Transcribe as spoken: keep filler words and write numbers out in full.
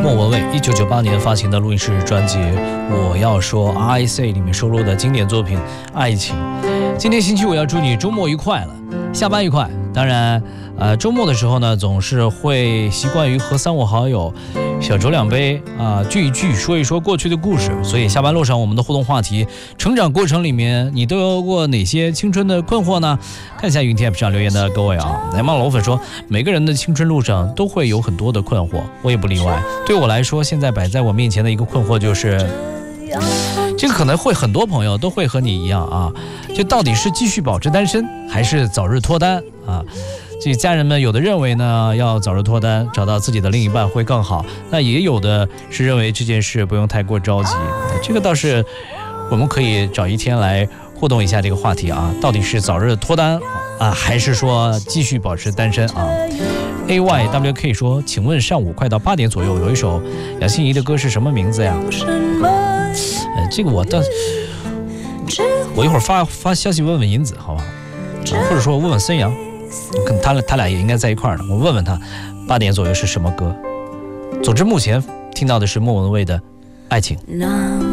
莫文蔚一九九八年发行的录音室专辑《我要说 I Say》里面收录的经典作品《爱情》。今天星期五，要祝你周末愉快了，下班愉快。当然，呃，周末的时候呢，总是会习惯于和三五好友小酌两杯啊、呃，聚一聚，说一说过去的故事。所以下班路上我们的互动话题：成长过程里面你都有过哪些青春的困惑呢？看一下云天上留言的各位啊，来嘛老粉说，每个人的青春路上都会有很多的困惑，我也不例外。对我来说，现在摆在我面前的一个困惑就是。这个可能会很多朋友都会和你一样啊，就到底是继续保持单身还是早日脱单啊？这家人们有的认为呢要早日脱单，找到自己的另一半会更好，那也有的是认为这件事不用太过着急。这个倒是我们可以找一天来互动一下这个话题啊，到底是早日脱单啊，还是说继续保持单身啊？ A Y W K 说，请问上午快到八点左右有一首杨心怡的歌是什么名字呀？呃，这个我倒，我一会儿发发消息问问银子，好吧？啊、或者说问问孙杨，跟他他俩也应该在一块儿呢。我问问他，八点左右是什么歌？总之，目前听到的是莫文蔚的《爱情》。